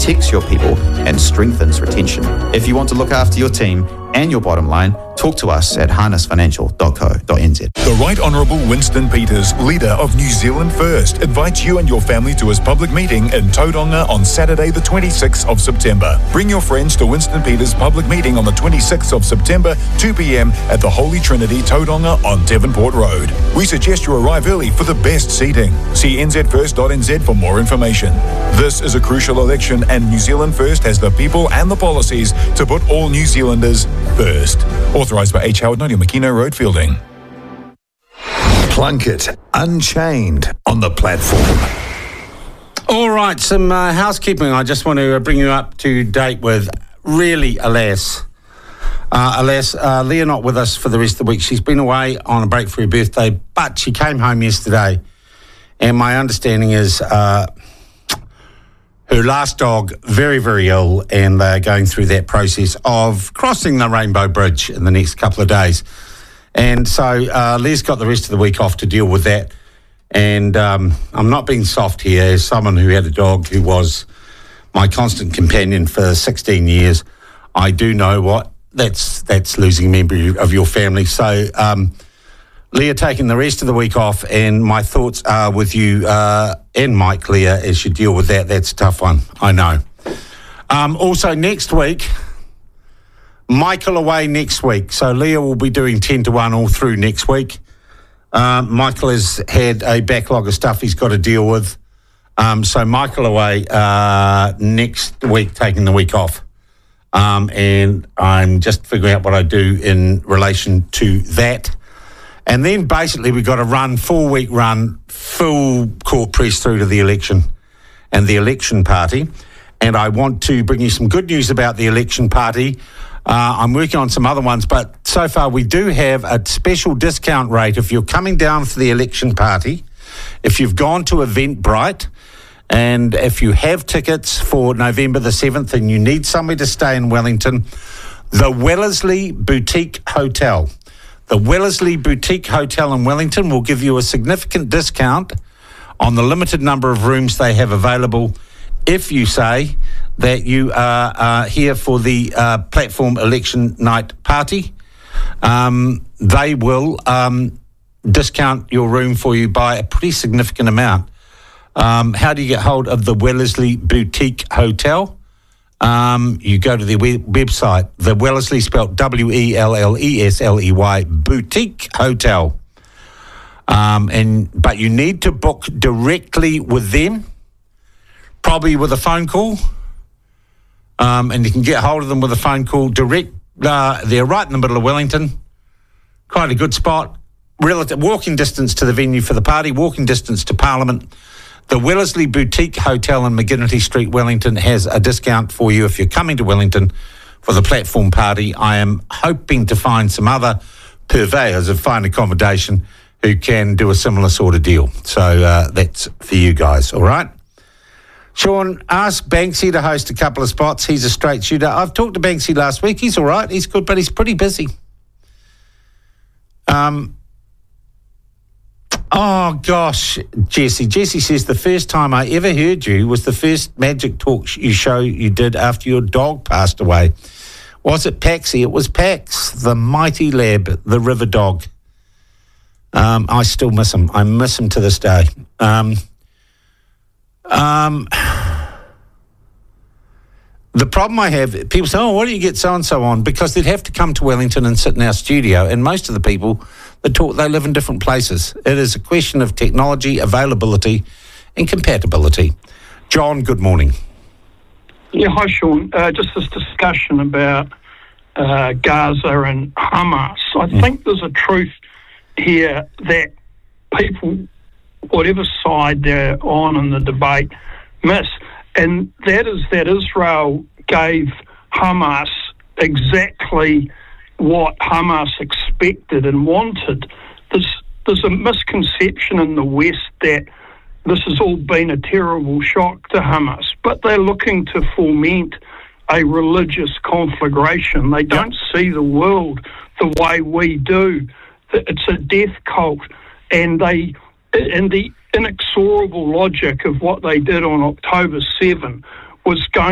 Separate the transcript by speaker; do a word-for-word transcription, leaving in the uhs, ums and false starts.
Speaker 1: protects your people and strengthens retention. If you want to look after your team and your bottom line, talk to us at harness financial dot co dot n z.
Speaker 2: The Right Honourable Winston Peters, leader of New Zealand First, invites you and your family to his public meeting in Tauranga on Saturday the twenty-sixth of September. Bring your friends to Winston Peters' public meeting on the twenty-sixth of September, two p.m. at the Holy Trinity, Tauranga on Devonport Road. We suggest you arrive early for the best seating. See n z first dot n z for more information. This is a crucial election and New Zealand First has the people and the policies to put all New Zealanders first. Authorised by H. Howard Noddy, Makino Road, Fielding.
Speaker 3: Plunkett Unchained on the platform.
Speaker 4: All right, some uh, housekeeping I just want to bring you up to date with. Really, alas. Uh, alas, uh, Leah not with us for the rest of the week. She's been away on a break for her birthday, but she came home yesterday. And my understanding is uh, her last dog very, very ill, and they're going through that process of crossing the Rainbow Bridge in the next couple of days. And so uh, Leah's got the rest of the week off to deal with that. And um, I'm not being soft here. As someone who had a dog who was my constant companion for sixteen years, I do know what that's that's losing a member of your family. So um, Leah taking the rest of the week off, and my thoughts are with you uh, and Mike, Leah, as you deal with that. That's a tough one, I know. Um, also, next week, Michael away next week. So Leah will be doing ten to one all through next week. Uh, Michael has had a backlog of stuff he's got to deal with. Um, so Michael away uh, next week, taking the week off. Um, and I'm just figuring out what I do in relation to that. And then basically we've got a run, four-week run, full court press through to the election and the election party. And I want to bring you some good news about the election party. Uh, I'm working on some other ones, but so far we do have a special discount rate. If you're coming down for the election party, if you've gone to Eventbrite, and if you have tickets for November the seventh and you need somewhere to stay in Wellington, the Wellesley Boutique Hotel. The Wellesley Boutique Hotel in Wellington will give you a significant discount on the limited number of rooms they have available if you say that you are uh, here for the uh, platform election night party. Um, they will um, discount your room for you by a pretty significant amount. Um, how do you get hold of the Wellesley Boutique Hotel? Um, you go to their web- website, the Wellesley, spelled W E L L E S L E Y, Boutique Hotel. Um, and but you need to book directly with them, probably with a phone call. Um, and you can get hold of them with a phone call direct. Uh, they're right in the middle of Wellington. Quite a good spot. Relative walking distance to the venue for the party, walking distance to Parliament. The Wellesley Boutique Hotel in McGinnity Street, Wellington, has a discount for you if you're coming to Wellington for the platform party. I am hoping to find some other purveyors of fine accommodation who can do a similar sort of deal. So uh, that's for you guys, all right? Sean, ask Banksy to host a couple of spots. He's a straight shooter. I've talked to Banksy last week. He's all right. He's good, but he's pretty busy. Um... Oh, gosh, Jesse. Jesse says the first time I ever heard you was the first Magic Talk sh- you show you did after your dog passed away. Was it Paxi? It was Pax, the mighty lab, the river dog. Um, I still miss him. I miss him to this day. Um, um, the problem I have, people say, oh, why don't you get so-and-so on? Because they'd have to come to Wellington and sit in our studio, and most of the people that talk, they live in different places. It is a question of technology, availability, and compatibility. John, good morning.
Speaker 5: Yeah, hi, Sean. Uh, just this discussion about uh, Gaza and Hamas. I mm. think there's a truth here that people, whatever side they're on in the debate, miss. And that is that Israel gave Hamas exactly what Hamas expected and wanted. There's, there's a misconception in the West that this has all been a terrible shock to Hamas, but they're looking to foment a religious conflagration. They don't see the world the way we do. It's a death cult, and they, and the inexorable logic of what they did on October seventh was going